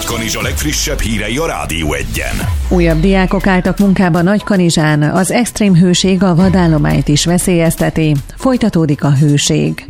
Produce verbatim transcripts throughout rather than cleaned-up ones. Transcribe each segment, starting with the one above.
Nagykanizsa legfrissebb hírei a Rádió Egyen. Újabb diákok álltak munkába Nagykanizsán, az extrém hőség a vadállományt is veszélyezteti. Folytatódik a hőség.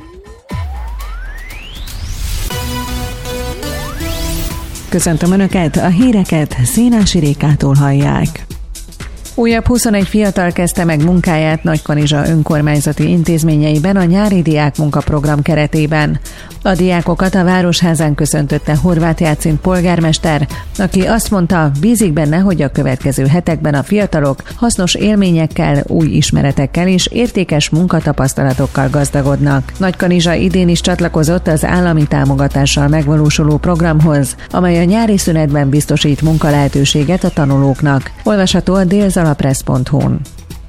Köszöntöm Önöket, a híreket Szénási Rékától hallják. Újabb huszonegy fiatal kezdte meg munkáját Nagykanizsa önkormányzati intézményeiben a nyári diákmunkaprogram keretében. A diákokat a Városházán köszöntötte Horváth Jácint polgármester, aki azt mondta, bízik benne, hogy a következő hetekben a fiatalok hasznos élményekkel, új ismeretekkel és értékes munkatapasztalatokkal gazdagodnak. Nagykanizsa idén is csatlakozott az állami támogatással megvalósuló programhoz, amely a nyári szünetben biztosít munkalehetőséget a tanulóknak. Olvasható a délzalapress pont hu-n.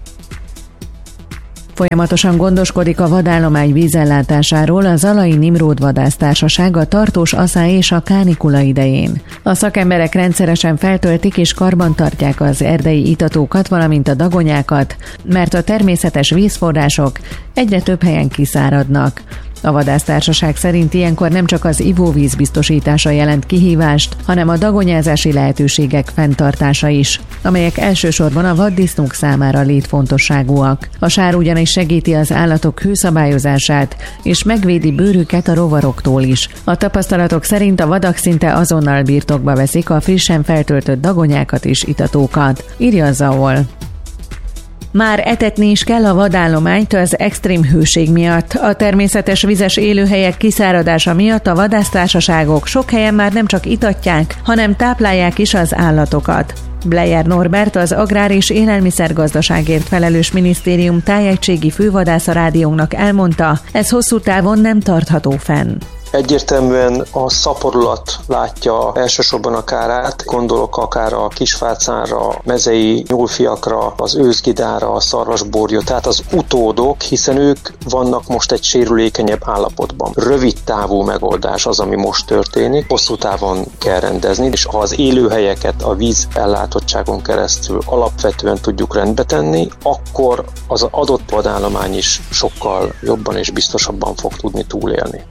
Folyamatosan gondoskodik a vadállomány vízellátásáról a Zalai Nimród Vadásztársaság a tartós aszály és a kánikula idején. A szakemberek rendszeresen feltöltik és karbantartják az erdei itatókat, valamint a dagonyákat, mert a természetes vízforrások egyre több helyen kiszáradnak. A vadásztársaság szerint ilyenkor nem csak az ivóvíz biztosítása jelent kihívást, hanem a dagonyázási lehetőségek fenntartása is, amelyek elsősorban a vaddisznók számára létfontosságúak. A sár ugyanis segíti az állatok hőszabályozását, és megvédi bőrüket a rovaroktól is. A tapasztalatok szerint a vadak szinte azonnal birtokba veszik a frissen feltöltött dagonyákat és itatókat, írja a Zaol. Már etetni is kell a vadállományt az extrém hőség miatt. A természetes vizes élőhelyek kiszáradása miatt a vadásztársaságok sok helyen már nem csak itatják, hanem táplálják is az állatokat. Bleyer Norbert, az Agrár- és Élelmiszergazdaságért felelős minisztérium tájegységi fővadásza rádiónknak elmondta, ez hosszú távon nem tartható fenn. Egyértelműen a szaporulat látja elsősorban a kárát, gondolok akár a kisfácánra, mezei nyúlfiakra, az őszgidára, a szarvasborjú, tehát az utódok, hiszen ők vannak most egy sérülékenyebb állapotban. Rövid távú megoldás az, ami most történik, hosszú távon kell rendezni, és ha az élőhelyeket a víz ellátottságon keresztül alapvetően tudjuk rendbe tenni, akkor az adott vadállomány is sokkal jobban és biztosabban fog tudni túlélni.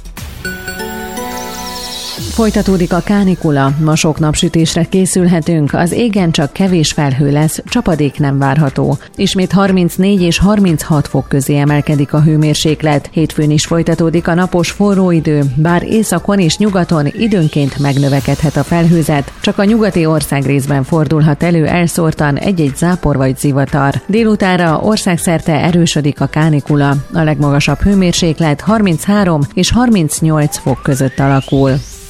Folytatódik a kánikula, ma sok napsütésre készülhetünk, az égen csak kevés felhő lesz, csapadék nem várható. Ismét harmincnégy és harminchat fok közé emelkedik a hőmérséklet, hétfőn is folytatódik a napos forró idő, bár északon és nyugaton időnként megnövekedhet a felhőzet, csak a nyugati országrészben fordulhat elő elszórtan egy-egy zápor vagy zivatar. Délutánra országszerte erősödik a kánikula, a legmagasabb hőmérséklet harminchárom és harmincnyolc fok között alakul.